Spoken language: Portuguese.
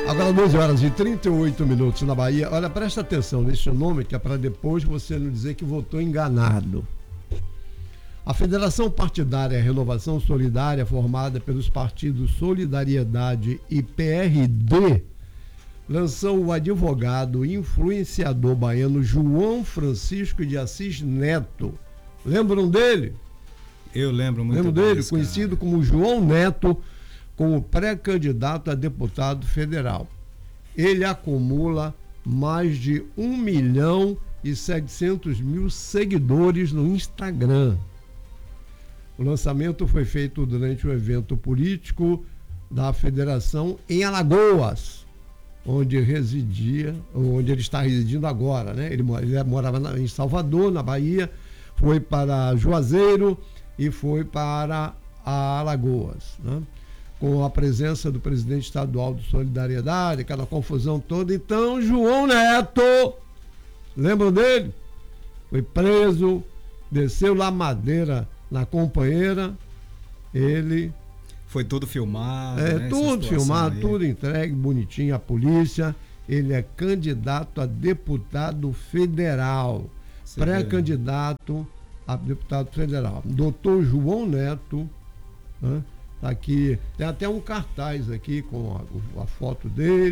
Agora 12 horas e 38 minutos na Bahia. Olha, presta atenção nesse nome, que é para depois você não dizer que votou enganado. A Federação Partidária Renovação Solidária, formada pelos partidos Solidariedade e PRD, lançou o advogado e influenciador baiano João Francisco de Assis Neto. Lembram dele? Eu lembro muito bem dele, desse conhecido cara. como João Neto, como pré-candidato a deputado federal. Ele acumula mais de 1.700.000 seguidores no Instagram. O lançamento foi feito durante um evento político da federação em Alagoas, onde ele está residindo agora, né? Ele morava em Salvador, na Bahia, foi para Juazeiro e foi para Alagoas, né? Com a presença do presidente estadual do Solidariedade, aquela confusão toda. Então, João Neto, lembram dele? Foi preso, desceu lá Madeira na Companheira, ele... Foi tudo filmado, né? Tudo filmado, tudo entregue, bonitinho à polícia. Ele é candidato a deputado federal, pré-candidato a deputado federal. Doutor João Neto, né? Tá aqui, tem até um cartaz aqui com a foto dele.